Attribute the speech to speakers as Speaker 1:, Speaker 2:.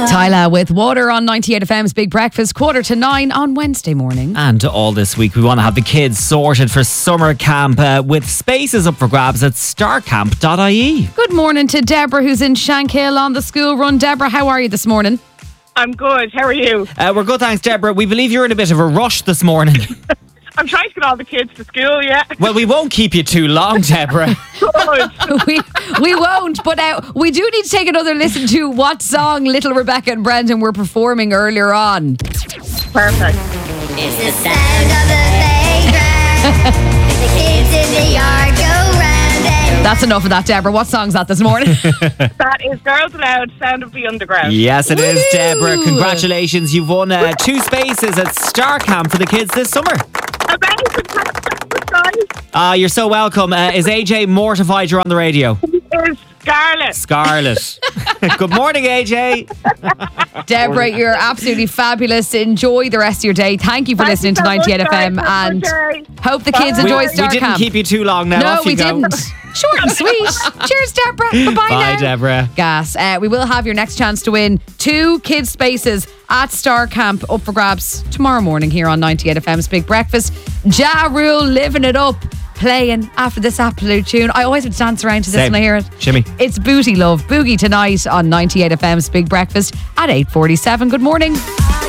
Speaker 1: Tyla with Water on 98 FM's Big Breakfast, 8:45 on Wednesday morning.
Speaker 2: And all this week, we want to have the kids sorted for summer camp with spaces up for grabs at starcamp.ie.
Speaker 1: Good morning to Deborah, who's in Shankill on the school run. Deborah, how are you this morning?
Speaker 3: I'm good. How are you?
Speaker 2: We're good, thanks, Deborah. We believe you're in a bit of a rush this morning.
Speaker 3: I'm trying to get all the kids to school, yeah.
Speaker 2: Well, we won't keep you too long, Deborah.
Speaker 3: Good.
Speaker 1: we won't, but we do need to take another listen to what song Little Rebecca and Brendan were performing earlier on.
Speaker 3: Perfect.
Speaker 4: It's the sound of the playground. The kids in the yard go round and
Speaker 1: That's enough of that, Deborah. What song's that this morning?
Speaker 3: That is Girls Aloud, Sound of the Underground.
Speaker 2: Yes, it is,
Speaker 1: Woo!
Speaker 2: Deborah. Congratulations. You've won 2 spaces at Star Camp for the kids this summer.
Speaker 3: Amazing. Guys.
Speaker 2: You're so welcome. Is AJ mortified you're on the radio?
Speaker 3: It is Scarlett.
Speaker 2: Scarlett. Good morning, AJ.
Speaker 1: Deborah, you're absolutely fabulous. Enjoy the rest of your day. Thank you for listening to 98 FM and hope the kids enjoy
Speaker 2: We
Speaker 1: Star
Speaker 2: didn't
Speaker 1: Camp.
Speaker 2: keep you too long now.
Speaker 1: No,
Speaker 2: Off you
Speaker 1: we
Speaker 2: go.
Speaker 1: didn't. Short and sweet. Cheers, Deborah. Bye-bye
Speaker 2: Bye,
Speaker 1: now.
Speaker 2: Deborah.
Speaker 1: Gas. We will have your next chance to win 2 kids' spaces at Star Camp up for grabs tomorrow morning here on 98 FM's Big Breakfast. Ja Rule living it up, playing after this absolute tune. I always would dance around to this
Speaker 2: Same.
Speaker 1: when I hear it.
Speaker 2: Shimmy.
Speaker 1: It's Booty Love. Boogie tonight on 98 FM's Big Breakfast at 8:47. Good morning.